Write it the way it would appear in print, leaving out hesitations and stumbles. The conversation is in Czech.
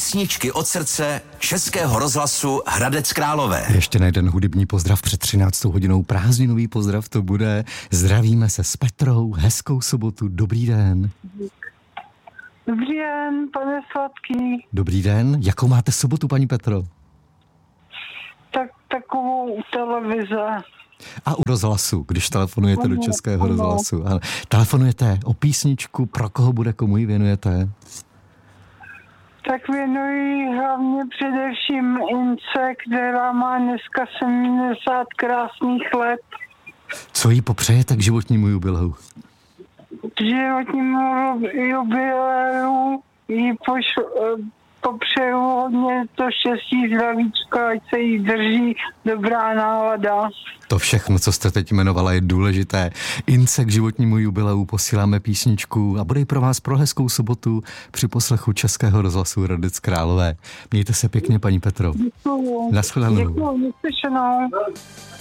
Písničky od srdce Českého rozhlasu Hradec Králové. Ještě na jeden hudební pozdrav před 13. hodinou. Prázdninový pozdrav to bude. Zdravíme se s Petrou. Hezkou sobotu. Dobrý den. Dobrý den, pane Sladký. Dobrý den. Jakou máte sobotu, paní Petro? Takovou u televize. A u rozhlasu, když telefonujete do Českého rozhlasu. Ale telefonujete o písničku, pro koho bude, komu ji věnujete? Tak věnuji hlavně především Ince, která má dneska 70 krásných let. Co jí popřejete k životnímu jubileu? K životnímu jubileu jí popřeju hodně to štěstí, zdravíčka, ať se jí drží dobrá nálada. To všechno, co jste teď jmenovala, je důležité. Ince k životnímu jubileu posíláme písničku a bude i pro vás pro hezkou sobotu při poslechu Českého rozhlasu Hradec Králové. Mějte se pěkně, paní Petro. Děkuju. Nashledanou. Děkuju,